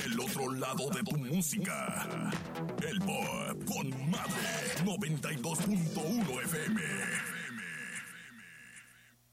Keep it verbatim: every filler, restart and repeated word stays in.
El otro lado de tu música. El Pop con Madre noventa y dos punto uno F